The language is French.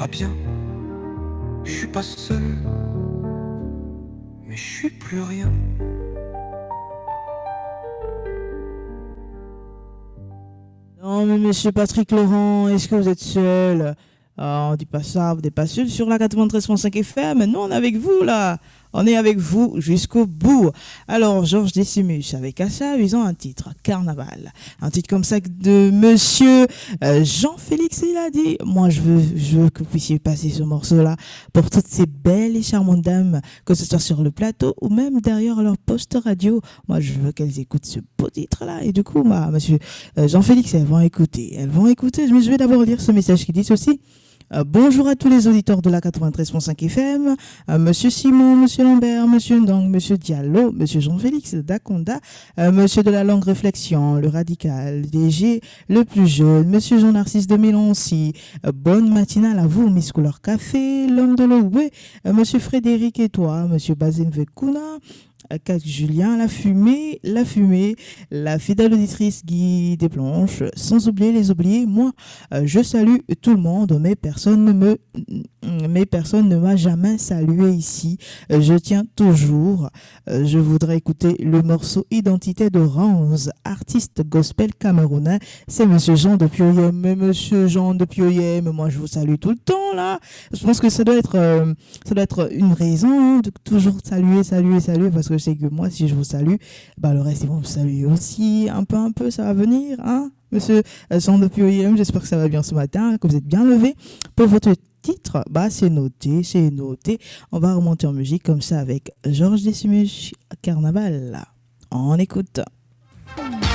pas bien, je suis pas seul, mais je suis plus rien. Non, mais monsieur Patrick Laurent, est-ce que vous êtes seul? Ah, on dit pas ça, vous n'êtes pas seul sur la 93.5 FM. Nous, on est avec vous, là. On est avec vous jusqu'au bout. Alors, Georges Décimus, avec Assa, ils ont un titre, Carnaval. Un titre comme ça de monsieur Jean-Félix, il a dit, moi, je veux que vous puissiez passer ce morceau-là pour toutes ces belles et charmantes dames, que ce soit sur le plateau ou même derrière leur poste radio. Moi, je veux qu'elles écoutent ce beau titre-là. Et du coup, monsieur Jean-Félix, elles vont écouter. Elles vont écouter. Mais je vais d'abord lire ce message qui dit ceci. Bonjour à tous les auditeurs de la 93.5 FM, Monsieur Simon, Monsieur Lambert, Monsieur Ndong, Monsieur Diallo, Monsieur Jean-Félix Daconda, Monsieur de la Longue Réflexion, le Radical, DG, le plus jeune, Monsieur Jean-Narcisse de Miloncy, bonne matinale à vous, Miss Couleur Café, l'homme de l'Oué, Monsieur Frédéric et toi, Monsieur Bazin Vekuna, Julien, la fumée, la fidèle auditrice Guy Desplanches, sans oublier les oubliés, moi, je salue tout le monde, mais personne ne m'a jamais salué ici. Je tiens toujours, je voudrais écouter le morceau Identité de Ranz, artiste gospel camerounais, c'est Monsieur Jean de Pioyem, mais Monsieur Jean de Pioyem, moi je vous salue tout le temps là, je pense que ça doit être une raison hein, de toujours saluer, parce que je sais que moi, si je vous salue, bah, le reste, ils vont me saluer aussi, un peu, ça va venir, hein, monsieur Jean de Pioyem, j'espère que ça va bien ce matin, que vous êtes bien levé. Pour votre titre, bah, c'est noté. On va remonter en musique comme ça avec Georges Décimus, Carnaval. On écoute.